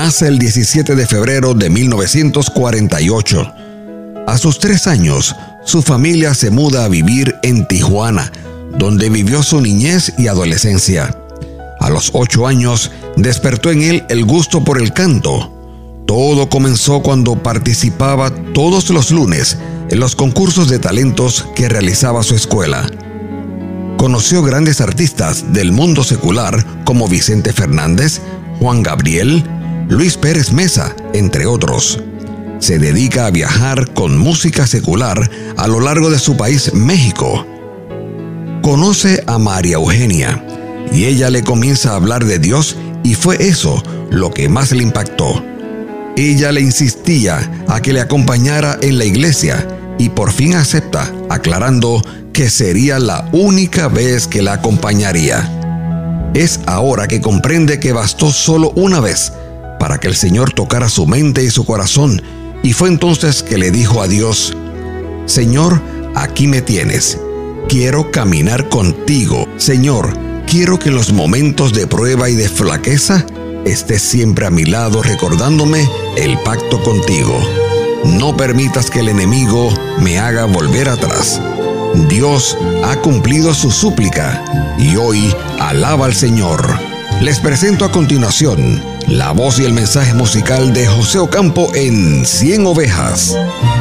nace el 17 de febrero de 1948. A sus 3 años, su familia se muda a vivir en Tijuana, donde vivió su niñez y adolescencia. A los 8 años, despertó en él el gusto por el canto. Todo comenzó cuando participaba todos los lunes en los concursos de talentos que realizaba su escuela. Conoció grandes artistas del mundo secular como Vicente Fernández, Juan Gabriel, Luis Pérez Mesa, entre otros. Se dedica a viajar con música secular a lo largo de su país, México. Conoce a María Eugenia y ella le comienza a hablar de Dios, y fue eso lo que más le impactó. Ella le insistía a que le acompañara en la iglesia y por fin acepta, aclarando que sería la única vez que la acompañaría. Es ahora que comprende que bastó solo una vez para que el Señor tocara su mente y su corazón, y fue entonces que le dijo a Dios: Señor, aquí me tienes. Quiero caminar contigo. Señor, quiero que en los momentos de prueba y de flaqueza estés siempre a mi lado, recordándome el pacto contigo. No permitas que el enemigo me haga volver atrás. Dios ha cumplido su súplica y hoy alaba al Señor. Les presento a continuación la voz y el mensaje musical de José Ocampo en 100 Ovejas.